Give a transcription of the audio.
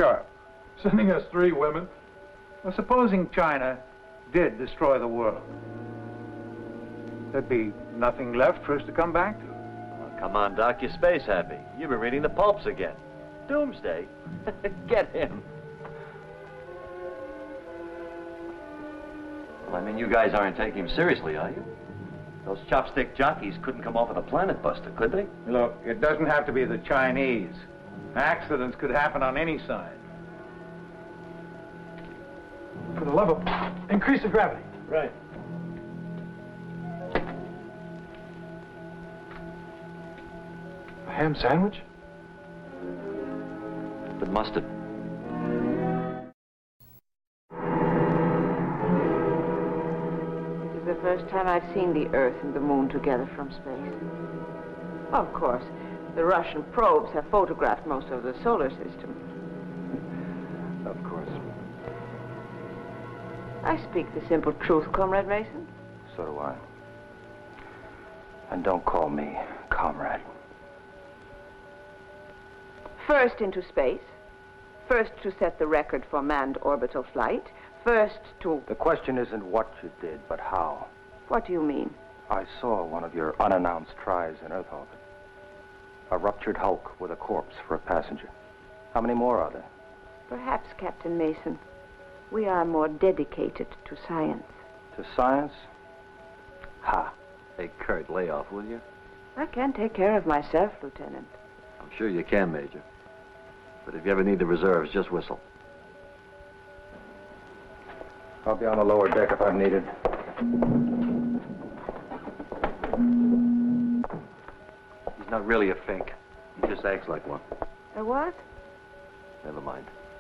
sharp. Sending us 3 women? Well, supposing China did destroy the world, there'd be nothing left for us to come back to. Oh, come on, Doc, you're space happy. You've been reading the pulps again. Doomsday? Get him. Well, I mean, you guys aren't taking him seriously, are you? Those chopstick jockeys couldn't come off with a planet buster, could they? Look, it doesn't have to be the Chinese. Accidents could happen on any side. For the love of... Increase the gravity. Right. A ham sandwich? But mustard. This is the first time I've seen the Earth and the Moon together from space. Of course, the Russian probes have photographed most of the solar system. Of course. I speak the simple truth, Comrade Mason. So do I. And don't call me comrade. First into space. First to set the record for manned orbital flight. First to... The question isn't what you did, but how. What do you mean? I saw one of your unannounced tries in Earth orbit. A ruptured hulk with a corpse for a passenger. How many more are there? Perhaps, Captain Mason, we are more dedicated to science. To science? Ha. Hey, Kurt, lay off, will you? I can take care of myself, Lieutenant. I'm sure you can, Major. But if you ever need the reserves, just whistle. I'll be on the lower deck if I'm needed. He's not really a fink. He just acts like one. A what? Never mind.